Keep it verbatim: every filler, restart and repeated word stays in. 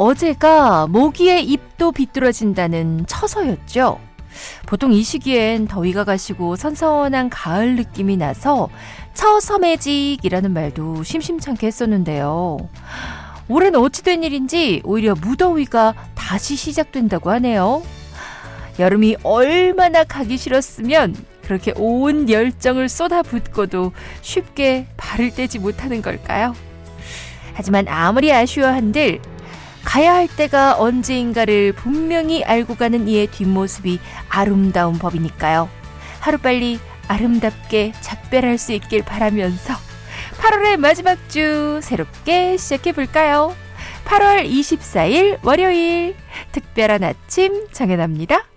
어제가 모기의 입도 비뚤어진다는 처서였죠. 보통 이 시기엔 더위가 가시고 선선한 가을 느낌이 나서 처서매직이라는 말도 심심찮게 했었는데요. 올해는 어찌된 일인지 오히려 무더위가 다시 시작된다고 하네요. 여름이 얼마나 가기 싫었으면 그렇게 온 열정을 쏟아붓고도 쉽게 발을 떼지 못하는 걸까요? 하지만 아무리 아쉬워한들 가야 할 때가 언제인가를 분명히 알고 가는 이의 뒷모습이 아름다운 법이니까요. 하루빨리 아름답게 작별할 수 있길 바라면서 팔월의 마지막 주 새롭게 시작해볼까요? 팔월 이십사일 월요일 특별한 아침 정연아입니다.